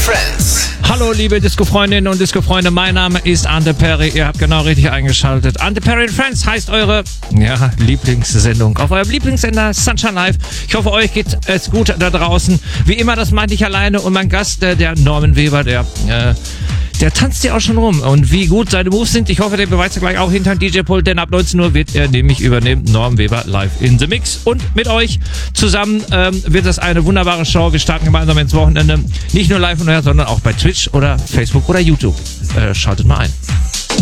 Friends. Hallo liebe Disco-Freundinnen und Disco-Freunde, mein Name ist Ante Perry, ihr habt genau richtig eingeschaltet. Ante Perry Friends heißt eure Lieblingssendung auf eurem Lieblingssender Sunshine Live. Ich hoffe, euch geht es gut da draußen. Wie immer, das meinte ich alleine und mein Gast, der Norman Weber, der tanzt ja auch schon rum. Und wie gut seine Moves sind, ich hoffe, der beweist ja gleich auch hinter DJ-Pult, denn ab 19 Uhr wird er nämlich übernehmen. Norman Weber live in the Mix. Und mit euch zusammen wird das eine wunderbare Show. Wir starten gemeinsam ins Wochenende. Nicht nur live und sondern auch bei Twitch oder Facebook oder YouTube. Schaltet mal ein.